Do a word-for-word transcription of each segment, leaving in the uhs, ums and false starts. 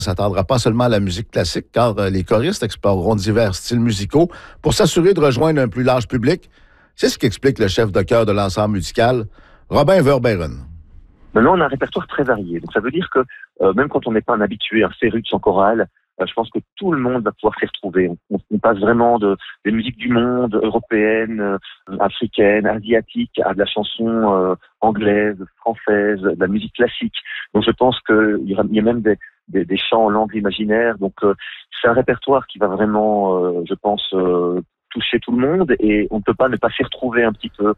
ne s'attendra pas seulement à la musique classique, car euh, les choristes exploreront divers styles musicaux pour s'assurer de rejoindre un plus large public. C'est ce qu'explique le chef de chœur de l'ensemble musical, Robin Verbeeren. Maintenant, on a un répertoire très varié. Donc, ça veut dire que euh, même quand on n'est pas un habitué, un féru de son choral, euh, je pense que tout le monde va pouvoir s'y retrouver. On, on, on passe vraiment de, des musiques du monde, européennes, euh, africaines, asiatiques, à de la chanson euh, anglaise, française, de la musique classique. Donc, je pense qu'il y, y a même des, des, des chants en langue imaginaire. Donc, euh, c'est un répertoire qui va vraiment, euh, je pense, euh, toucher tout le monde et on ne peut pas ne pas s'y retrouver un petit peu.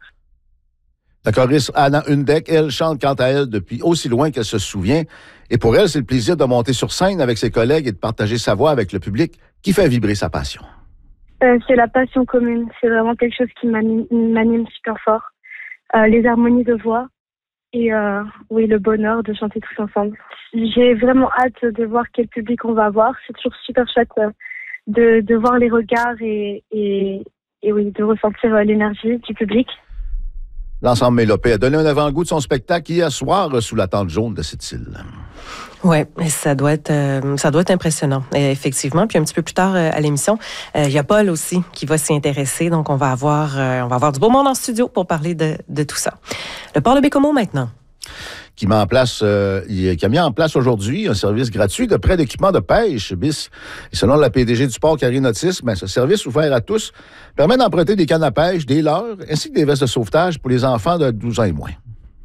La choriste Anna Hundeck, elle, chante quant à elle depuis aussi loin qu'elle se souvient. Et pour elle, c'est le plaisir de monter sur scène avec ses collègues et de partager sa voix avec le public qui fait vibrer sa passion. Euh, c'est la passion commune. C'est vraiment quelque chose qui m'anime, m'anime super fort. Euh, les harmonies de voix et euh, oui, le bonheur de chanter tous ensemble. J'ai vraiment hâte de voir quel public on va avoir. C'est toujours super chouette euh, de, de voir les regards et, et, et oui, de ressentir euh, l'énergie du public. L'ensemble Mélopée a donné un avant-goût de son spectacle hier soir sous la tente jaune de cette île. Oui, ça doit être euh, ça doit être impressionnant, et effectivement. Puis un petit peu plus tard euh, à l'émission, il euh, y a Paul aussi qui va s'y intéresser. Donc on va avoir euh, on va avoir du beau monde en studio pour parler de, de tout ça. Le port de Baie-Comeau maintenant. Qui, met en place, euh, qui a mis en place aujourd'hui un service gratuit de prêt d'équipement de pêche, B I S. Et selon la P D G du port, Karine Otis, ben, ce service ouvert à tous permet d'emprunter des cannes à pêche, des leurres, ainsi que des vestes de sauvetage pour les enfants de douze ans et moins.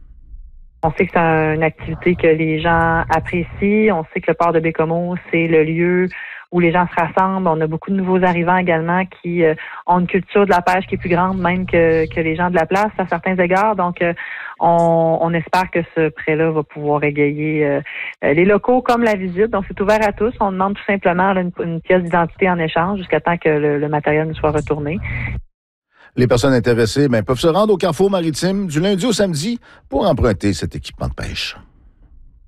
On sait que c'est une activité que les gens apprécient. On sait que le port de Baie-Comeau, c'est le lieu où les gens se rassemblent. On a beaucoup de nouveaux arrivants également qui euh, ont une culture de la pêche qui est plus grande même que, que les gens de la place à certains égards. Donc, euh, on, on espère que ce prêt-là va pouvoir égayer euh, les locaux comme la visite. Donc, c'est ouvert à tous. On demande tout simplement là, une, une pièce d'identité en échange jusqu'à temps que le, le matériel nous soit retourné. Les personnes intéressées ben, peuvent se rendre au Carrefour maritime du lundi au samedi pour emprunter cet équipement de pêche.